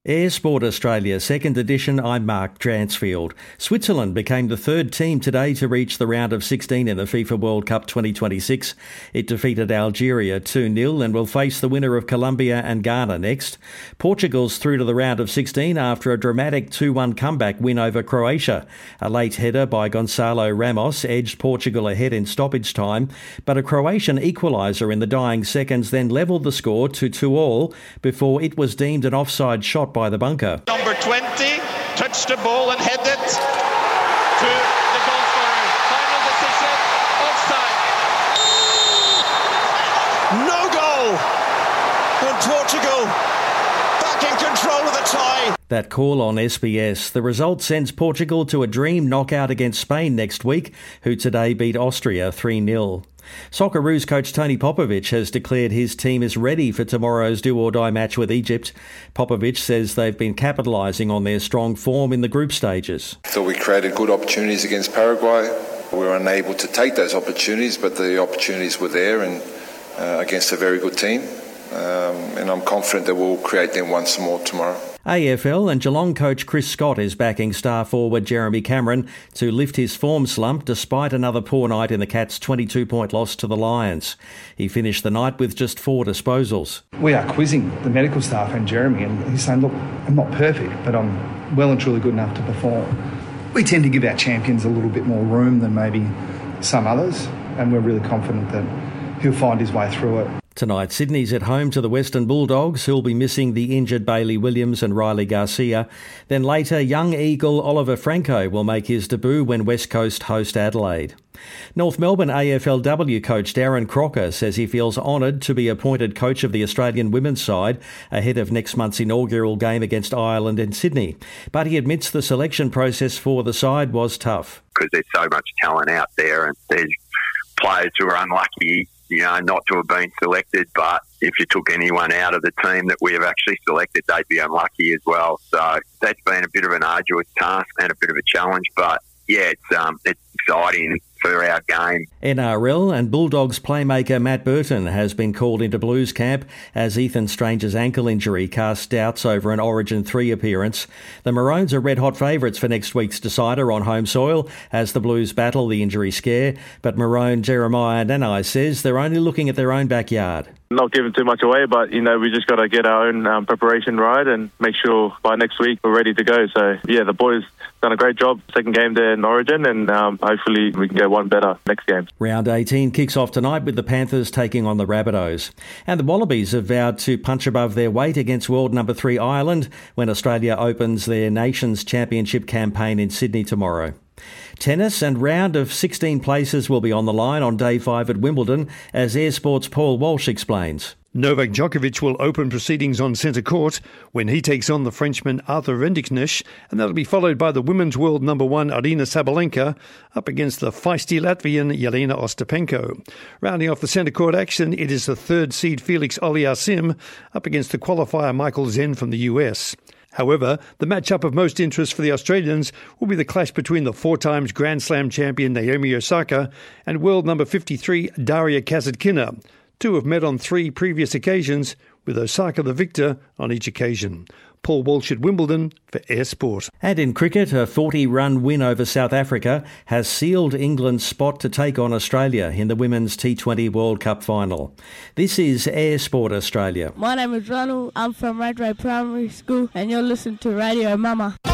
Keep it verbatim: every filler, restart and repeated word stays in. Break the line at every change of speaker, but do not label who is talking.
Air Sport Australia, second edition, I'm Mark Dransfield. Switzerland became the third team today to reach the round of sixteen in the FIFA World Cup twenty twenty-six. It defeated Algeria two nil and will face the winner of Colombia and Ghana next. Portugal's through to the round of sixteen after a dramatic two one comeback win over Croatia. A late header by Gonçalo Ramos edged Portugal ahead in stoppage time, but a Croatian equaliser in the dying seconds then levelled the score to two all before it was deemed an offside shot by the bunker.
Number twenty touched the ball and headed to the goal scorer. Final decision, offside.
No goal! And Portugal back in control of the tie.
That call on S B S. The result sends Portugal to a dream knockout against Spain next week, who today beat Austria three nil. Socceroos coach Tony Popovic has declared his team is ready for tomorrow's do-or-die match with Egypt. Popovic says they've been capitalising on their strong form in the group stages.
I thought we created good opportunities against Paraguay. We were unable to take those opportunities, but the opportunities were there and uh, against a very good team. Um, and I'm confident that we'll create them once more tomorrow.
A F L and Geelong coach Chris Scott is backing star forward Jeremy Cameron to lift his form slump despite another poor night in the Cats' twenty-two point loss to the Lions. He finished the night with just four disposals.
We are quizzing the medical staff and Jeremy, and he's saying, look, I'm not perfect, but I'm well and truly good enough to perform. We tend to give our champions a little bit more room than maybe some others, and we're really confident that he'll find his way through it.
Tonight, Sydney's at home to the Western Bulldogs, who'll be missing the injured Bailey Williams and Riley Garcia. Then later, young Eagle Oliver Franco will make his debut when West Coast host Adelaide. North Melbourne A F L W coach Darren Crocker says he feels honoured to be appointed coach of the Australian women's side ahead of next month's inaugural game against Ireland in Sydney. But he admits the selection process for the side was tough.
Because there's so much talent out there and there's players who are unlucky, you know, not to have been selected, but if you took anyone out of the team that we have actually selected, they'd be unlucky as well. So that's been a bit of an arduous task and a bit of a challenge, but yeah, it's um, it's exciting for our game.
N R L and Bulldogs playmaker Matt Burton has been called into Blues camp as Ethan Strange's ankle injury casts doubts over an Origin three appearance. The Maroons are red-hot favourites for next week's decider on home soil as the Blues battle the injury scare, but Maroon Jeremiah Nanai says they're only looking at their own backyard.
Not giving too much away, but, you know, we just got to get our own um, preparation right and make sure by next week we're ready to go. So, yeah, the boys done a great job. Second game there in Origin, and um, hopefully we can go one better next game.
Round eighteen kicks off tonight with the Panthers taking on the Rabbitohs. And the Wallabies have vowed to punch above their weight against world number three Ireland when Australia opens their Nations Championship campaign in Sydney tomorrow. Tennis and round of sixteen places will be on the line on day five at Wimbledon, as Air Sport's Paul Walsh explains.
Novak Djokovic will open proceedings on centre court when he takes on the Frenchman Arthur Rendiknecht, and that'll be followed by the women's world number one Aryna Sabalenka up against the feisty Latvian Jelena Ostapenko. Rounding off the centre court action, it is the third seed Felix Auger-Aliassime up against the qualifier Michael Zen from the U S. However, the matchup of most interest for the Australians will be the clash between the four times Grand Slam champion Naomi Osaka and world number fifty-three Daria Kasatkina. Two have met on three previous occasions, with Osaka the victor on each occasion. Paul Walsh at Wimbledon for Air Sport.
And in cricket, a forty-run win over South Africa has sealed England's spot to take on Australia in the Women's T twenty World Cup final. This is Air Sport Australia.
My name is Ronald. I'm from Redway Primary School, and you're listening to Radio Mama.